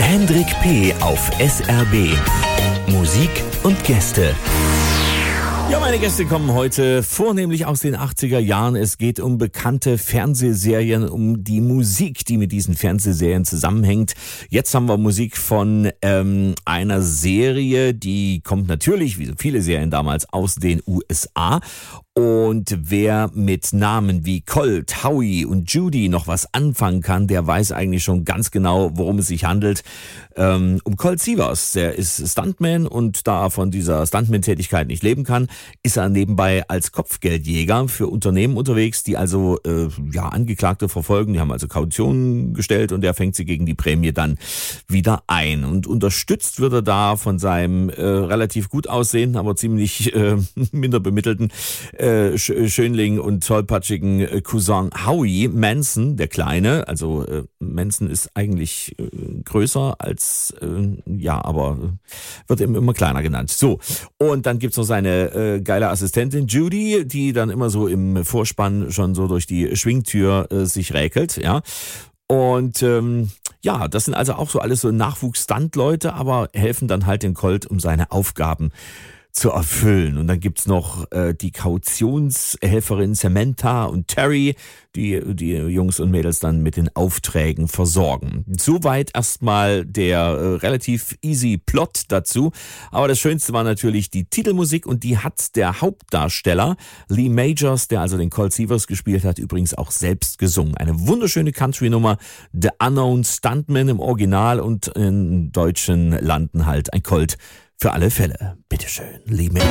Hendrik P. auf SRB. Musik und Gäste. Ja, meine Gäste kommen heute vornehmlich aus den 80er Jahren. Es geht um bekannte Fernsehserien, um die Musik, die mit diesen Fernsehserien zusammenhängt. Jetzt haben wir Musik von einer Serie, die kommt natürlich, wie so viele Serien damals, aus den USA. Und wer mit Namen wie Colt, Howie und Judy noch was anfangen kann, der weiß eigentlich schon ganz genau, worum es sich handelt. Um Colt Sievers, der ist Stuntman und da er von dieser Stuntman-Tätigkeit nicht leben kann, ist er nebenbei als Kopfgeldjäger für Unternehmen unterwegs, die also Angeklagte verfolgen. Die haben also Kautionen gestellt und er fängt sie gegen die Prämie dann wieder ein. Und unterstützt wird er da von seinem relativ gut aussehenden, aber ziemlich minder bemittelten Schönling und tollpatschigen Cousin Howie Manson, der Kleine. Also Manson ist eigentlich größer als, aber wird eben immer kleiner genannt. So, und dann gibt's noch seine geile Assistentin Judy, die dann immer so im Vorspann schon so durch die Schwingtür sich räkelt, ja. Und das sind also auch so alles so Nachwuchs-Stunt-Leute, aber helfen dann halt dem Colt, um seine Aufgaben zu erfüllen. Und dann gibt's noch die Kautionshelferin Samantha und Terry, die Jungs und Mädels dann mit den Aufträgen versorgen. Soweit erstmal der relativ easy Plot dazu. Aber das Schönste war natürlich die Titelmusik und die hat der Hauptdarsteller Lee Majors, der also den Colt Sievers gespielt hat, übrigens auch selbst gesungen. Eine wunderschöne Country-Nummer, The Unknown Stuntman im Original und in deutschen Landen halt ein Colt für alle Fälle. Bitteschön, Lee Majors.